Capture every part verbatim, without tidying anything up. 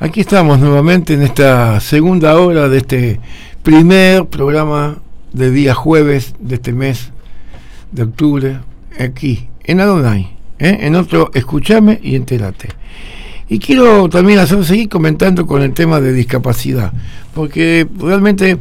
Aquí estamos nuevamente en esta segunda hora de este primer programa de día jueves de este mes de octubre, aquí en Adonai, ¿eh? en otro Escuchame y Entérate. Y quiero también hacer, seguir comentando con el tema de discapacidad, porque realmente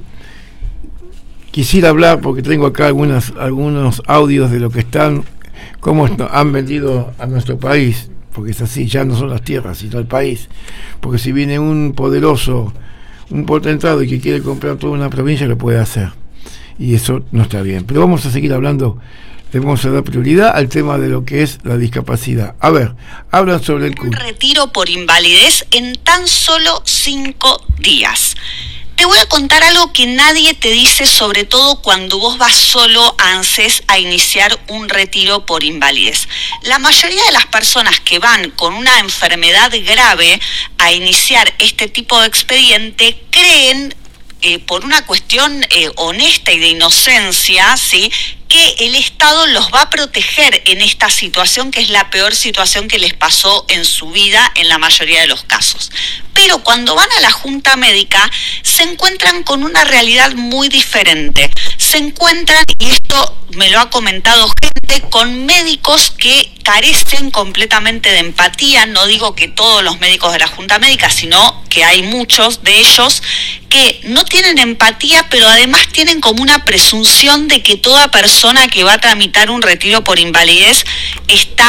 quisiera hablar, porque tengo acá algunas, algunos audios de lo que están, cómo han vendido a nuestro país, porque es así, ya no son las tierras, sino el país, porque si viene un poderoso, un potentado y que quiere comprar toda una provincia, lo puede hacer, y eso no está bien. Pero vamos a seguir hablando, le vamos a dar prioridad al tema de lo que es la discapacidad. A ver, hablan sobre el un retiro por invalidez en tan solo cinco días. Te voy a contar algo que nadie te dice, sobre todo cuando vos vas solo a ANSES a iniciar un retiro por invalidez. La mayoría de las personas que van con una enfermedad grave a iniciar este tipo de expediente creen, eh, por una cuestión eh, honesta y de inocencia, ¿sí?, que el Estado los va a proteger en esta situación, que es la peor situación que les pasó en su vida en la mayoría de los casos. Pero cuando van a la junta médica se encuentran con una realidad muy diferente. Se encuentran, y esto me lo ha comentado gente, con médicos que carecen completamente de empatía. No digo que todos los médicos de la junta médica, sino que hay muchos de ellos que no tienen empatía, pero además tienen como una presunción de que toda persona que va a tramitar un retiro por invalidez está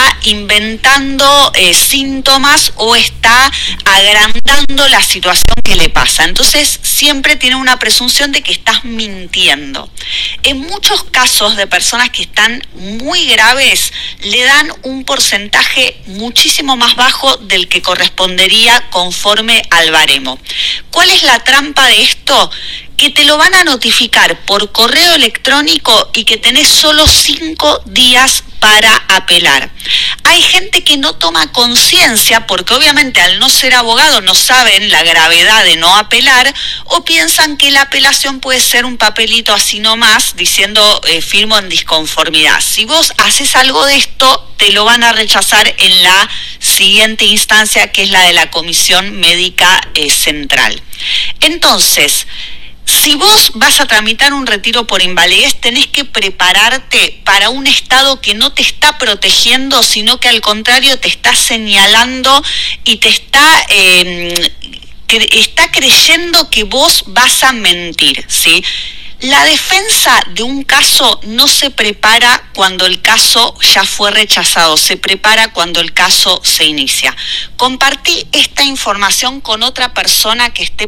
inventando eh, síntomas o está agrandando la situación que le pasa. Entonces siempre tienen una presunción de que estás mintiendo. En muchos casos de personas que están muy graves le dan un porcentaje muchísimo más bajo del que correspondería conforme al baremo. ¿Cuál es la trampa de esto? Que te lo van a notificar por correo electrónico y que tenés solo cinco días para apelar. Hay gente que no toma conciencia porque obviamente al no ser abogado no saben la gravedad de no apelar, o piensan que la apelación puede ser un papelito así nomás diciendo eh, firmo en disconformidad. Si vos haces algo de esto, te lo van a rechazar en la siguiente instancia, que es la de la Comisión Médica eh, Central. Entonces, si vos vas a tramitar un retiro por invalidez, tenés que prepararte para un Estado que no te está protegiendo, sino que al contrario te está señalando y te está, eh, cre- está creyendo que vos vas a mentir, ¿sí? La defensa de un caso no se prepara cuando el caso ya fue rechazado, se prepara cuando el caso se inicia. Compartí esta información con otra persona que esté...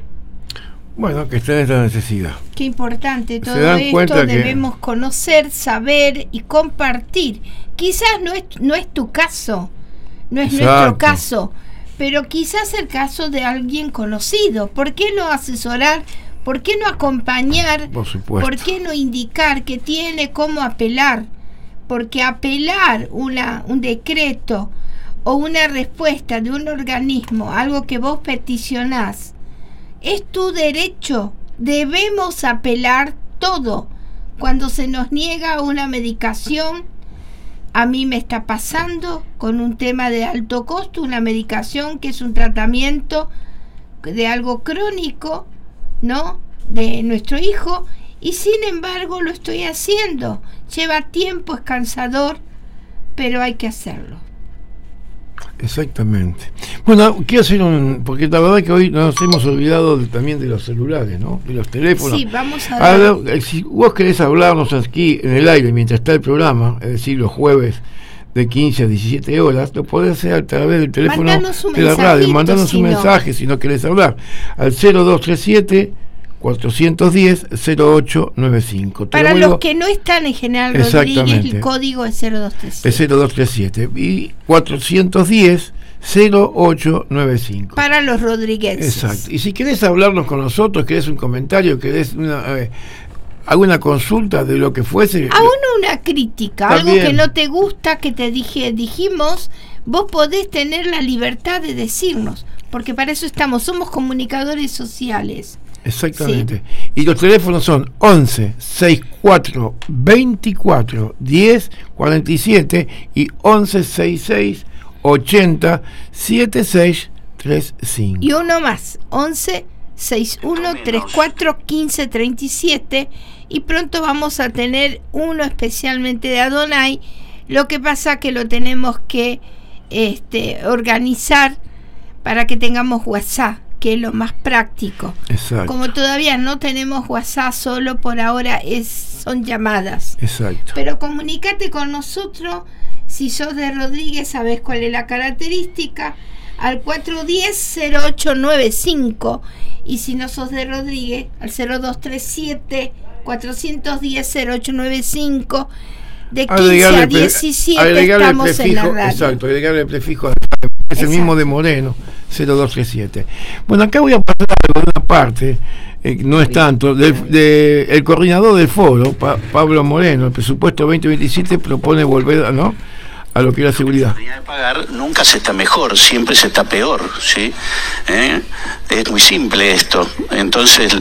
Bueno, que está en esta necesidad. Qué importante todo esto, debemos que... conocer, saber y compartir. Quizás no es, no es tu caso, no es Exacto. nuestro caso, pero quizás el caso de alguien conocido. ¿Por qué no asesorar? ¿Por qué no acompañar? Por supuesto. ¿Por qué no indicar que tiene cómo apelar? Porque apelar una, un decreto o una respuesta de un organismo, algo que vos peticionás, es tu derecho. Debemos apelar todo. Cuando se nos niega una medicación, a mí me está pasando con un tema de alto costo, una medicación que es un tratamiento de algo crónico, ¿no?, de nuestro hijo, y sin embargo lo estoy haciendo. Lleva tiempo, es cansador, pero hay que hacerlo. Exactamente. Bueno, quiero hacer un... porque la verdad que hoy nos hemos olvidado de, también de los celulares, ¿no?, de los teléfonos. Sí, vamos a ver. Si vos querés hablarnos aquí en el aire mientras está el programa, es decir, los jueves de quince a diecisiete horas, lo podés hacer a través del teléfono de la radio. Mandanos si un no. mensaje si no querés hablar al cero dos tres siete, cuatro uno cero, cero ocho nueve cinco. Para vuelvo... los que no están en General Rodríguez, el código es cero dos tres siete. Es cero dos tres siete y cuatrocientos diez, cero ocho nueve cinco. Para los rodriguenses. Exacto. Y si querés hablarnos con nosotros, querés un comentario, querés una, eh, alguna consulta de lo que fuese. Aún una crítica, también. Algo que no te gusta, que te dije, dijimos, vos podés tener la libertad de decirnos, porque para eso estamos, somos comunicadores sociales. Exactamente. Sí. Y los teléfonos son once, sesenta y cuatro, veinticuatro, diez, cuarenta y siete y once, sesenta y seis, ochenta, setenta y seis, tres cinco. Y uno más, once sesenta y uno treinta y cuatro quince treinta y siete. Y pronto vamos a tener uno especialmente de Adonai. Lo que pasa que lo tenemos que este, organizar para que tengamos WhatsApp, que es lo más práctico. Exacto. Como todavía no tenemos WhatsApp, solo por ahora es, son llamadas. Exacto. Pero comunícate con nosotros. Si sos de Rodríguez, sabés cuál es la característica, al cuatro uno cero, cero ocho nueve cinco. Y si no sos de Rodríguez, al cero dos tres siete, cuatro uno cero, cero ocho nueve cinco. De quince a diecisiete estamos prefijo, en la radio. Exacto, agregarle el prefijo, es el mismo de Moreno, cero dos tres siete. Bueno, acá voy a pasar algo de una parte, eh, no es tanto, del de, el coordinador del foro, pa, Pablo Moreno, el presupuesto veinte veintisiete propone volver a, ¿no? a lo que es la seguridad. De pagar nunca se está mejor, siempre se está peor, ¿sí? ¿Eh? Es muy simple esto. Entonces,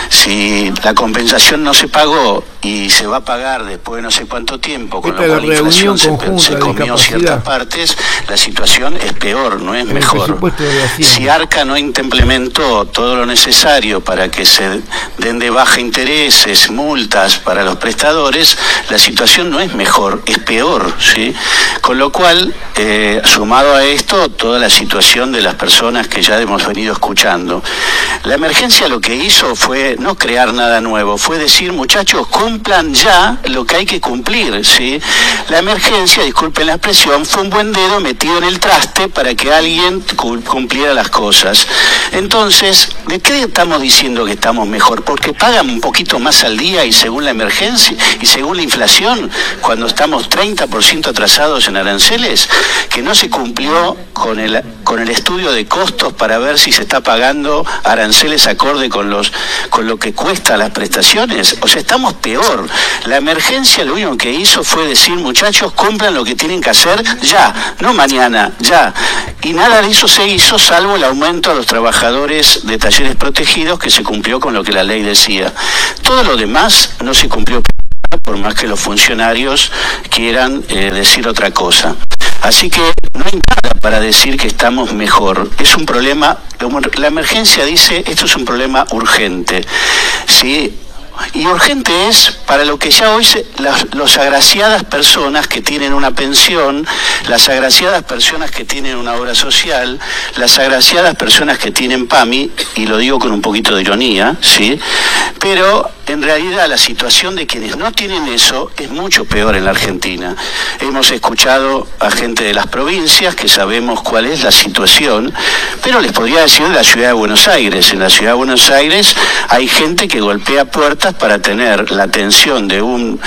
si la compensación no se pagó y se va a pagar después de no sé cuánto tiempo, con Esta lo cual la inflación se, se comió ciertas partes, la situación es peor, no es el mejor. Si Arca no implementó todo lo necesario para que se den de baja intereses, multas para los prestadores, la situación no es mejor, es peor, ¿sí? Con lo cual, eh, sumado a esto, toda la situación de las personas que ya hemos venido escuchando. La emergencia lo que hizo fue no crear nada nuevo, fue decir, muchachos, cumplan ya lo que hay que cumplir, ¿sí? La emergencia, disculpen la expresión, fue un buen dedo metido en el traste para que alguien cumpliera las cosas. Entonces, ¿de qué estamos diciendo que estamos mejor? Porque pagan un poquito más al día y según la emergencia y según la inflación, cuando estamos treinta por ciento atrasados en aranceles, que no se cumplió con el con el estudio de costos para ver si se está pagando aranceles acorde con los con lo que cuesta las prestaciones. O sea, estamos peor. La emergencia lo único que hizo fue decir, muchachos, cumplan lo que tienen que hacer ya, no mañana, ya. Y nada de eso se hizo, salvo el aumento a los trabajadores de talleres protegidos, que se cumplió con lo que la ley decía. Todo lo demás no se cumplió, por más que los funcionarios quieran eh, decir otra cosa. Así que no hay nada para decir que estamos mejor. Es un problema, la emergencia dice, esto es un problema urgente, ¿sí? Y urgente es para lo que ya hoy se, las los agraciadas personas que tienen una pensión, las agraciadas personas que tienen una obra social, las agraciadas personas que tienen PAMI, y lo digo con un poquito de ironía, ¿sí? Pero en realidad la situación de quienes no tienen eso es mucho peor en la Argentina. Hemos escuchado a gente de las provincias que sabemos cuál es la situación, pero les podría decir de la ciudad de Buenos Aires. En la ciudad de Buenos Aires hay gente que golpea puertas para tener la atención de un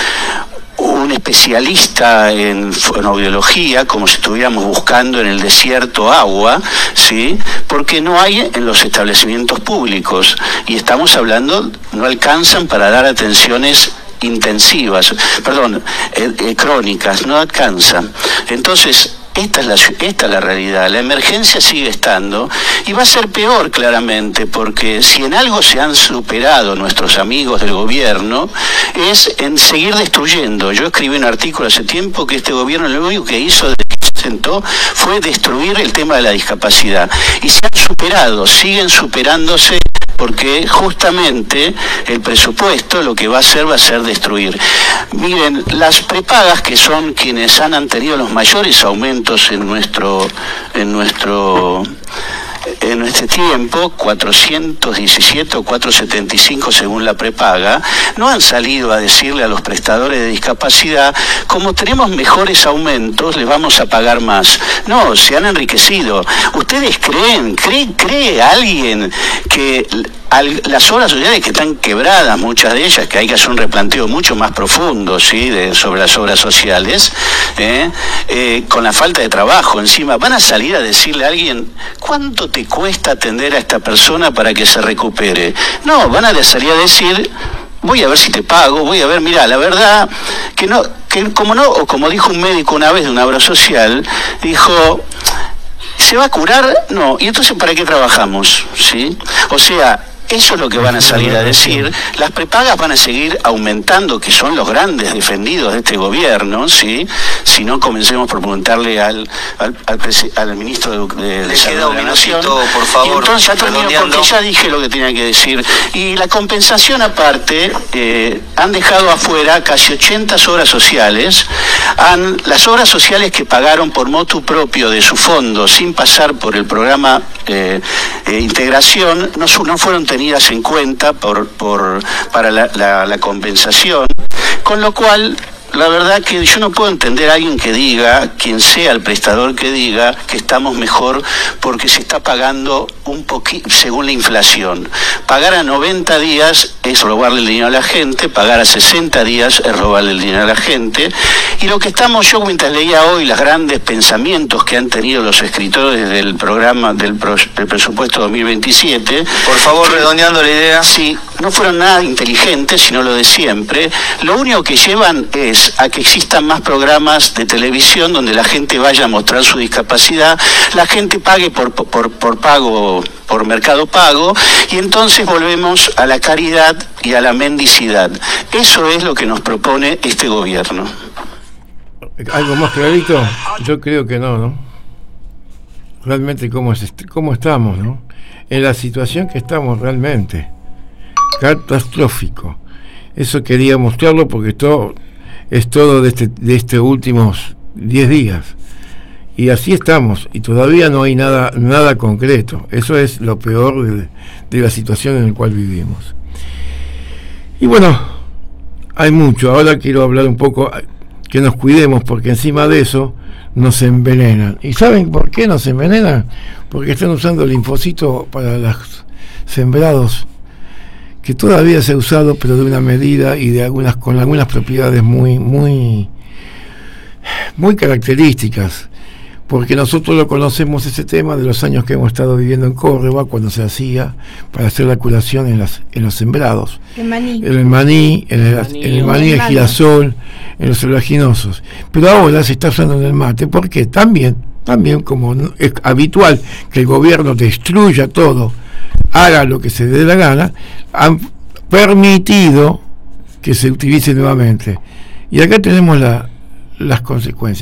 un especialista en fonoaudiología, como si estuviéramos buscando en el desierto agua, ¿sí? Porque no hay en los establecimientos públicos, y estamos hablando, no alcanzan para dar atenciones intensivas, perdón, eh, eh, crónicas, no alcanzan. Entonces, Esta es, la, esta es la realidad. La emergencia sigue estando y va a ser peor, claramente, porque si en algo se han superado nuestros amigos del gobierno es en seguir destruyendo. Yo escribí un artículo hace tiempo que este gobierno lo único que hizo desde que se sentó fue destruir el tema de la discapacidad, y se han superado, siguen superándose, porque justamente el presupuesto lo que va a hacer va a ser destruir. Miren, las prepagas, que son quienes han tenido los mayores aumentos en nuestro en nuestro en este tiempo, cuatrocientos diecisiete o cuatrocientos setenta y cinco según la prepaga, no han salido a decirle a los prestadores de discapacidad, como tenemos mejores aumentos, les vamos a pagar más. No, se han enriquecido. ¿Ustedes creen, cree, cree alguien que al, las obras sociales que están quebradas, muchas de ellas, que hay que hacer un replanteo mucho más profundo, ¿sí?, de, sobre las obras sociales, ¿eh? Eh, con la falta de trabajo encima, van a salir a decirle a alguien, ¿cuánto te cuesta atender a esta persona para que se recupere? No, van a salir a decir, voy a ver si te pago, voy a ver, mira, la verdad que no, que como no, o como dijo un médico una vez de una obra social, dijo, ¿se va a curar? No. ¿Y entonces para qué trabajamos? ¿Sí? O sea, Eso es lo que van a salir a decir. Las prepagas van a seguir aumentando, que son los grandes defendidos de este gobierno, ¿sí? Si no, comencemos por preguntarle al, al, al, al ministro de, de, de Salud de la Nación. Por favor, y entonces ya termino, porque ya dije lo que tenía que decir. Y la compensación aparte, eh, han dejado afuera casi ochenta obras sociales. Han, las obras sociales que pagaron por motu propio de su fondo, sin pasar por el programa eh, eh, integración, no, no fueron tenidas en cuenta por, por, para la, la, la compensación, con lo cual la verdad que yo no puedo entender a alguien que diga, quien sea el prestador que diga, que estamos mejor porque se está pagando un poquito según la inflación. Pagar a noventa días es robarle el dinero a la gente, pagar a sesenta días es robarle el dinero a la gente, y lo que estamos, yo mientras leía hoy los grandes pensamientos que han tenido los escritores del programa del, pro, del presupuesto dos mil veintisiete, por favor, que, redondeando la idea, sí, no fueron nada inteligentes, sino lo de siempre. Lo único que llevan es a que existan más programas de televisión donde la gente vaya a mostrar su discapacidad, la gente pague por, por, por pago, por mercado pago, y entonces volvemos a la caridad y a la mendicidad. Eso es lo que nos propone este gobierno. ¿Algo más clarito? Yo creo que no, ¿no? Realmente cómo, es, cómo estamos, ¿no? En la situación que estamos realmente. Catastrófico. Eso quería mostrarlo porque todo es todo de este de estos últimos diez días. Y así estamos, y todavía no hay nada nada concreto. Eso es lo peor de, de la situación en la cual vivimos. Y bueno, hay mucho. Ahora quiero hablar un poco, que nos cuidemos, porque encima de eso nos envenenan. ¿Y saben por qué nos envenenan? Porque están usando el linfocito para los sembrados, que todavía se ha usado, pero de una medida y de algunas con algunas propiedades muy muy muy características, porque nosotros lo conocemos, ese tema, de los años que hemos estado viviendo en Córdoba, cuando se hacía para hacer la curación en las en los sembrados, el maní, en el maní, en el, maní, en el, maní, el girasol, en los oleaginosos. Pero ahora se está usando en el mate. ¿Por qué? También, también como es habitual que el gobierno destruya todo, haga lo que se dé la gana, han permitido que se utilice nuevamente. Y acá tenemos la, las consecuencias.